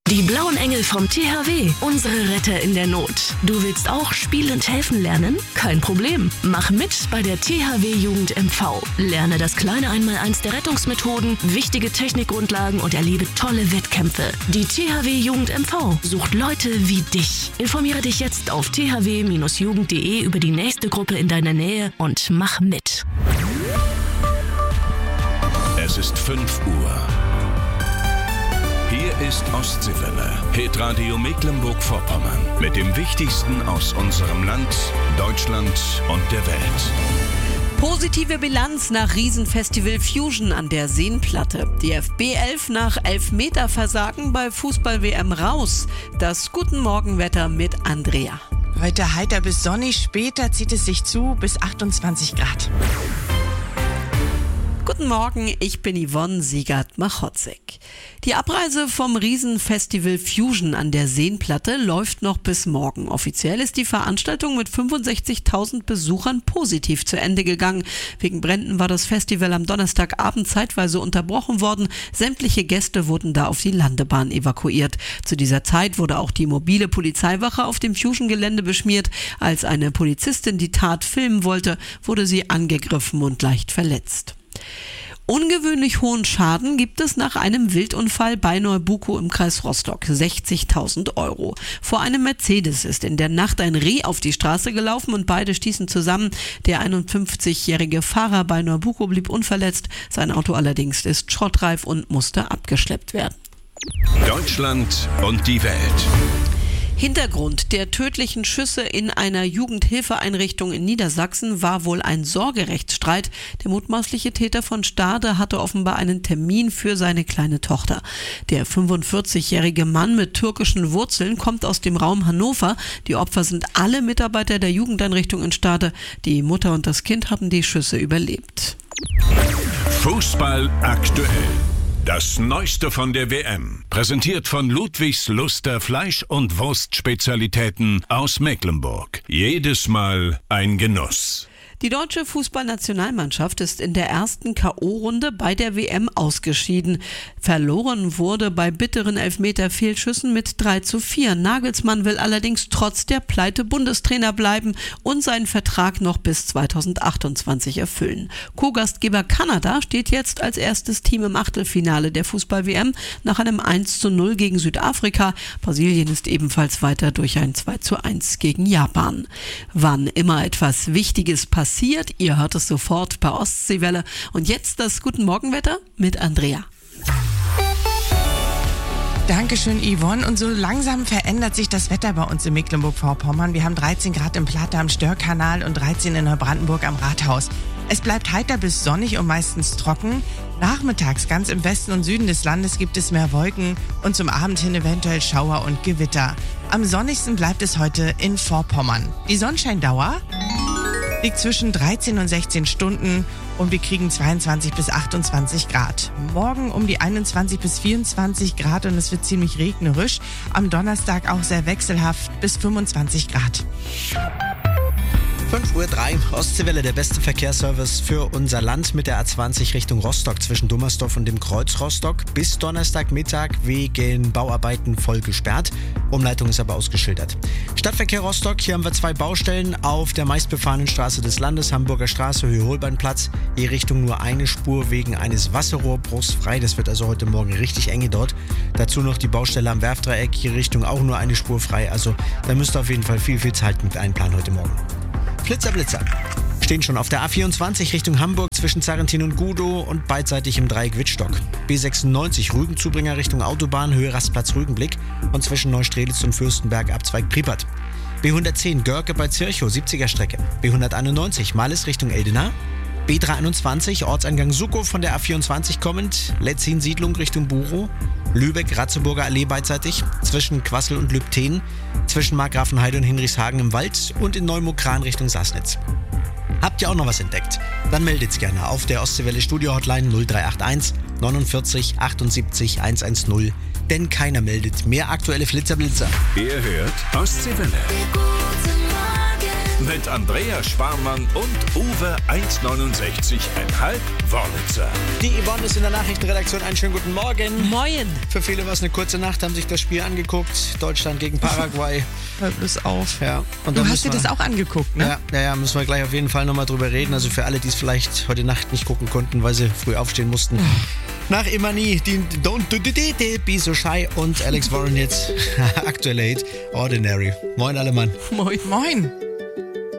Die blauen Engel vom THW, unsere Retter in der Not. Du willst auch spielend helfen lernen? Kein Problem. Mach mit bei der THW Jugend MV. Lerne das kleine Einmaleins der Rettungsmethoden, wichtige Technikgrundlagen und erlebe tolle Wettkämpfe. Die THW Jugend MV sucht Leute wie dich. Informiere dich jetzt auf thw-jugend.de über die nächste Gruppe in deiner Nähe und mach mit. Es ist 5 Uhr. Hier ist Ostseewelle, Hitradio Mecklenburg-Vorpommern. Mit dem Wichtigsten aus unserem Land, Deutschland und der Welt. Positive Bilanz nach Riesenfestival Fusion an der Seenplatte. DFB 11 nach Elfmeterversagen bei Fußball-WM raus. Das Guten Morgenwetter mit Andrea. Heute heiter bis sonnig, später zieht es sich zu bis 28 Grad. Guten Morgen, ich bin Yvonne Siegert-Machotzek. Die Abreise vom Riesenfestival Fusion an der Seenplatte läuft noch bis morgen. Offiziell ist die Veranstaltung mit 65.000 Besuchern positiv zu Ende gegangen. Wegen Bränden war das Festival am Donnerstagabend zeitweise unterbrochen worden. Sämtliche Gäste wurden da auf die Landebahn evakuiert. Zu dieser Zeit wurde auch die mobile Polizeiwache auf dem Fusion-Gelände beschmiert. Als eine Polizistin die Tat filmen wollte, wurde sie angegriffen und leicht verletzt. Ungewöhnlich hohen Schaden gibt es nach einem Wildunfall bei Neubukow im Kreis Rostock. 60.000 €. Vor einem Mercedes ist in der Nacht ein Reh auf die Straße gelaufen und beide stießen zusammen. Der 51-jährige Fahrer bei Neubukow blieb unverletzt. Sein Auto allerdings ist schrottreif und musste abgeschleppt werden. Deutschland und die Welt. Hintergrund der tödlichen Schüsse in einer Jugendhilfeeinrichtung in Niedersachsen war wohl ein Sorgerechtsstreit. Der mutmaßliche Täter von Stade hatte offenbar einen Termin für seine kleine Tochter. Der 45-jährige Mann mit türkischen Wurzeln kommt aus dem Raum Hannover. Die Opfer sind alle Mitarbeiter der Jugendeinrichtung in Stade. Die Mutter und das Kind haben die Schüsse überlebt. Fußball aktuell. Das Neueste von der WM, präsentiert von Ludwigs Luster Fleisch- und Wurstspezialitäten aus Mecklenburg. Jedes Mal ein Genuss. Die deutsche Fußballnationalmannschaft ist in der ersten K.O.-Runde bei der WM ausgeschieden. Verloren wurde bei bitteren Elfmeter-Fehlschüssen mit 3:4. Nagelsmann will allerdings trotz der Pleite Bundestrainer bleiben und seinen Vertrag noch bis 2028 erfüllen. Co-Gastgeber Kanada steht jetzt als erstes Team im Achtelfinale der Fußball-WM nach einem 1:0 gegen Südafrika. Brasilien ist ebenfalls weiter durch ein 2:1 gegen Japan. Wann immer etwas Wichtiges passiert, ihr hört es sofort bei Ostseewelle. Und jetzt das Guten Morgenwetter mit Andrea. Dankeschön, Yvonne. Und so langsam verändert sich das Wetter bei uns in Mecklenburg-Vorpommern. Wir haben 13 Grad im Platte am Störkanal und 13 in Neubrandenburg am Rathaus. Es bleibt heiter bis sonnig und meistens trocken. Nachmittags ganz im Westen und Süden des Landes gibt es mehr Wolken und zum Abend hin eventuell Schauer und Gewitter. Am sonnigsten bleibt es heute in Vorpommern. Die Sonnenscheindauer liegt zwischen 13 und 16 Stunden und wir kriegen 22 bis 28 Grad. Morgen um die 21 bis 24 Grad und es wird ziemlich regnerisch. Am Donnerstag auch sehr wechselhaft bis 25 Grad. 5:03 Uhr, Ostseewelle, der beste Verkehrsservice für unser Land mit der A20 Richtung Rostock zwischen Dummersdorf und dem Kreuz Rostock. Bis Donnerstagmittag wegen Bauarbeiten voll gesperrt. Umleitung ist aber ausgeschildert. Stadtverkehr Rostock, hier haben wir 2 Baustellen auf der meistbefahrenen Straße des Landes, Hamburger Straße, Höhe Holbeinplatz. Je Richtung nur eine Spur wegen eines Wasserrohrbruchs frei. Das wird also heute Morgen richtig enge dort. Dazu noch die Baustelle am Werfdreieck, hier Richtung auch nur eine Spur frei. Also da müsst ihr auf jeden Fall viel Zeit mit einplanen heute Morgen. Blitzer. Stehen schon auf der A24 Richtung Hamburg zwischen Zarrentin und Gudow und beidseitig im Dreieck Wittstock. B96 Rügenzubringer Richtung Autobahn, Höhe Rastplatz Rügenblick und zwischen Neustrelitz und Fürstenberg Abzweig Priepert. B110 Görke bei Zirchow, 70er Strecke. B191 Males Richtung Eldena. B321 Ortseingang Suckow von der A24 kommend, Letzin Siedlung Richtung Burow. Lübeck, Ratzeburger Allee beidseitig, zwischen Quassel und Lübten, zwischen Markgrafenheide und Hinrichshagen im Wald und in Neumokran Richtung Sassnitz. Habt ihr auch noch was entdeckt? Dann meldet's gerne auf der Ostseewelle Studio Hotline 0381 49 78 110, denn keiner meldet. Mehr aktuelle Flitzer. Ihr hört Ostseewelle. Guten Morgen. mit Andrea Sparmann und Uwe 1,69,5 Wörlitzer. Die Yvonne ist in der Nachrichtenredaktion. Einen schönen guten Morgen. Moin. Für viele war es eine kurze Nacht, haben sich das Spiel angeguckt. Deutschland gegen Paraguay. Hör bloß auf. Ja. Und Du dann hast dir das auch angeguckt, ne? Ja, müssen wir gleich auf jeden Fall nochmal drüber reden. Also für alle, die es vielleicht heute Nacht nicht gucken konnten, weil sie früh aufstehen mussten. Nach immer nie, die Don't Be So Shy und Alex Warren jetzt aktuell Ordinary. Moin alle Mann. Moin. Moin.